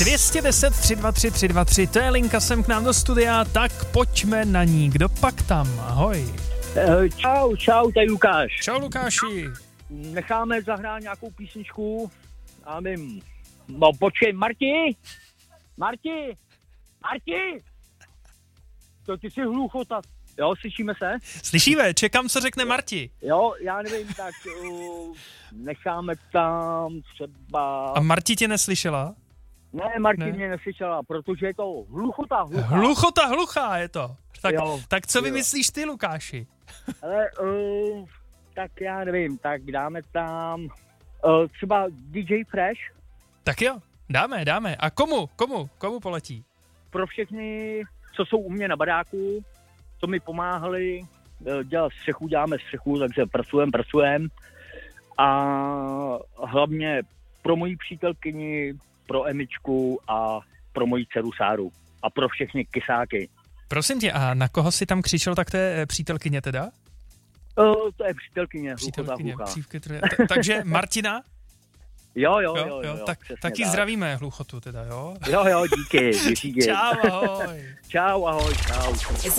210 323 323, to je linka sem k nám do studia, tak pojďme na ní. Kdo pak tam? Ahoj. Čau, tady Lukáš. Čau Lukáši. Necháme zahrát nějakou písničku, já nevím, no počkej, Marti, to ty jsi hluchota, jo, slyšíme se? Slyšíme, čekám, co řekne Marti. Jo, já nevím, tak necháme tam třeba... A Marti tě neslyšela? Ne, Marti mě neslyšela, protože je to hluchota. Hluchá je to. Tak co vymyslíš ty, Lukáši? Ale, tak já nevím, tak dáme tam třeba DJ Fresh. Tak jo, dáme. A komu poletí? Pro všechny, co jsou u mě na baráku, co mi pomáhali dělat střechu, děláme střechu, takže pracujeme. A hlavně pro moji přítelkyni, pro Emičku a pro moji dceru Sáru. A pro všechny kysáky. Prosím tě, a na koho jsi tam křičel, tak to je přítelkyně teda? To je přítelkyně. Takže Martina? Jo. Taky zdravíme hluchotu teda, jo? Jo, díky. Čau, ahoj. Čau.